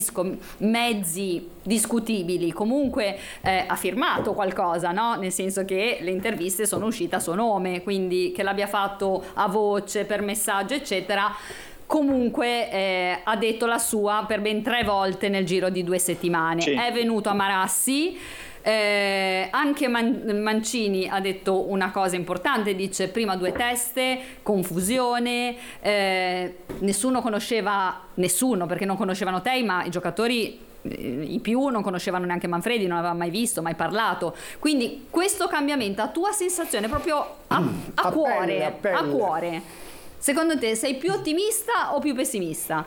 mezzi discutibili, comunque ha firmato qualcosa, no? Nel senso che le interviste sono uscite a suo nome, quindi che l'abbia fatto a voce, per messaggio, eccetera. Comunque ha detto la sua per ben 3 volte nel giro di 2 settimane. Sì. È venuto a Marassi. Anche Mancini ha detto una cosa importante, dice: prima 2 teste, confusione, nessuno, perché non conoscevano te, ma i giocatori i più non conoscevano neanche Manfredi, non aveva mai visto, mai parlato. Quindi questo cambiamento, a tua sensazione, proprio a cuore, secondo te sei più ottimista o più pessimista?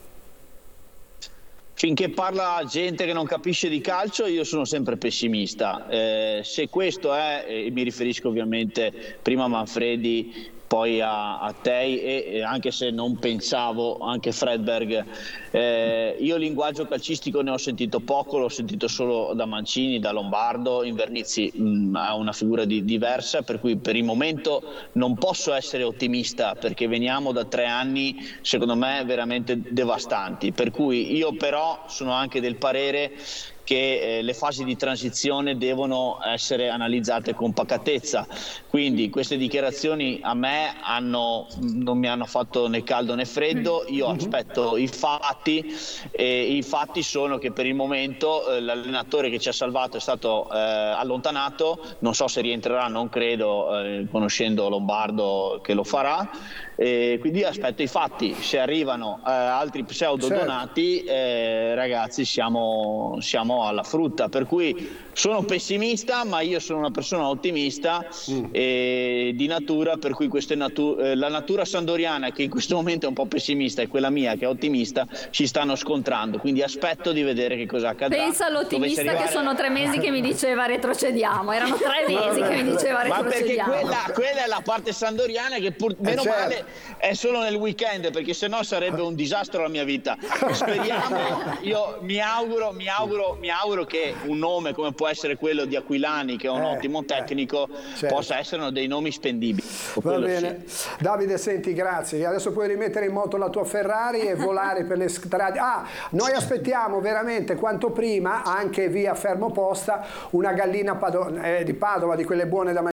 Finché parla gente che non capisce di calcio, io sono sempre pessimista. Se questo è, e mi riferisco ovviamente prima a Manfredi, poi a te, e anche se non pensavo, anche Fredberg, io linguaggio calcistico ne ho sentito poco, l'ho sentito solo da Mancini, da Lombardo. Invernizzi ha una figura diversa, per cui per il momento non posso essere ottimista, perché veniamo da 3 anni secondo me veramente devastanti, per cui io però sono anche del parere che le fasi di transizione devono essere analizzate con pacatezza. Quindi queste dichiarazioni a me non mi hanno fatto né caldo né freddo. Io aspetto i fatti, e i fatti sono che per il momento l'allenatore che ci ha salvato è stato allontananato. Non so se rientrerà, non credo, conoscendo Lombardo che lo farà. Quindi aspetto i fatti. Se arrivano altri pseudodonati, ragazzi, siamo alla frutta. Per cui sono pessimista, ma io sono una persona ottimista di natura, per cui la natura sandoriana, che in questo momento è un po' pessimista, e quella mia che è ottimista, ci stanno scontrando. Quindi aspetto di vedere che cosa accadrà. Pensa all'ottimista che sono 3 mesi che mi diceva retrocediamo, erano 3 mesi che mi diceva retrocediamo. Ma perché quella è la parte sandoriana che meno male è solo nel weekend, perché sennò sarebbe un disastro la mia vita. Speriamo, io mi auguro che un nome come può essere quello di Aquilani, che è un ottimo tecnico, possa essere uno dei nomi spendibili. Va bene. Sì. Davide, senti, grazie. Adesso puoi rimettere in moto la tua Ferrari e volare per le strade. Noi aspettiamo veramente quanto prima, anche via Fermoposta, una gallina di Padova, di quelle buone da mangiare.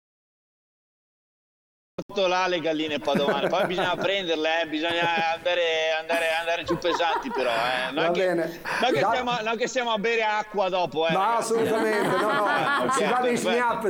Là le galline padovane, poi bisogna prenderle, bisogna andare giù pesanti, però non che stiamo a bere acqua dopo, no, assolutamente, no. Si va di snap.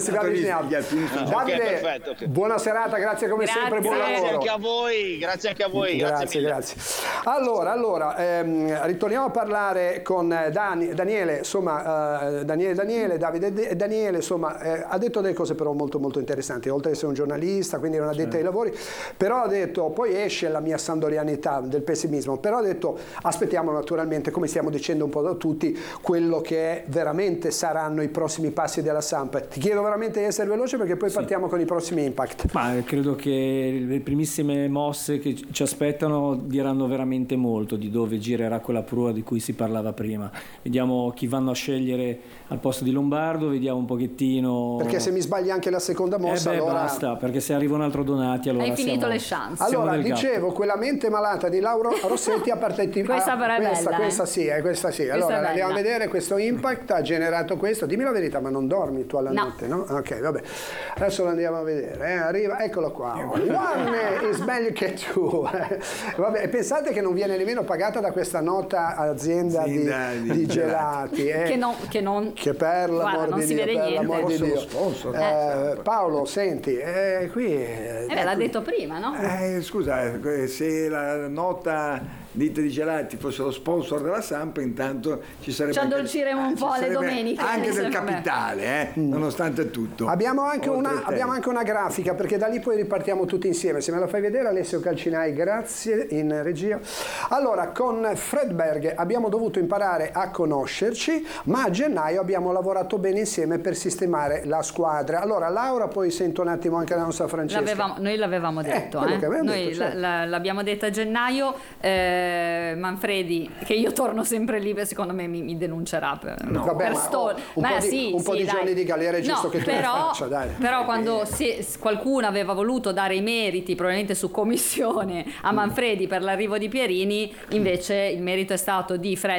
Davide, perfetto. Buona serata, grazie come sempre, buon lavoro. Grazie anche a voi. Grazie. Allora, ritorniamo a parlare con Daniele, insomma, Davide Daniele, insomma, ha detto delle cose però molto molto interessanti, oltre ad essere un giornalista, quindi non addetto ai lavori, però ha detto, poi esce la mia sandorianità del pessimismo, però ha detto aspettiamo naturalmente, come stiamo dicendo un po' da tutti, quello che veramente saranno i prossimi passi della Samp. Ti chiedo veramente di essere veloce, perché poi partiamo con i prossimi impact. Ma credo che le primissime mosse che ci aspettano diranno veramente molto di dove girerà quella prua di cui si parlava prima. Vediamo chi vanno a scegliere al posto di Lombardo, vediamo un pochettino, perché se mi sbagli anche la seconda mossa allora basta, perché se arriva un altro Donati allora hai finito le chance. Allora dicevo, quella mente malata di Lauro Rossetti ha partecipato. Questa sì. Allora andiamo a vedere, questo impact ha generato questo. Dimmi la verità, ma non dormi tu alla notte, no? Ok, vabbè, adesso lo andiamo a vedere, arriva, eccolo qua, one is meglio che tu. Vabbè, pensate che non viene nemmeno pagata da questa nota azienda di gelati, che per l'amor di Dio, sponsor. Paolo, senti, qui l'ha detto prima, no? Scusa, se la nota ditte di gelati fosse lo sponsor della Samp, intanto ci addolciremo un po' le domeniche anche del capitale, nonostante tutto. Abbiamo anche una grafica, perché da lì poi ripartiamo tutti insieme. Se me la fai vedere, Alessio Calcinai, grazie, in regia. Allora, con Fredberg abbiamo dovuto imparare a conoscerci, ma a gennaio abbiamo lavorato bene insieme per sistemare la squadra. Allora, Laura, poi sento un attimo anche la nostra Francesca. Noi l'avevamo detto, noi l'abbiamo detto a gennaio. Manfredi, che io torno sempre lì, secondo me mi denuncerà per un po' di giorni di galera è giusto che tu ne faccia, dai. Però quando qualcuno aveva voluto dare i meriti, probabilmente su commissione, a Manfredi per l'arrivo di Pierini, invece il merito è stato di Fred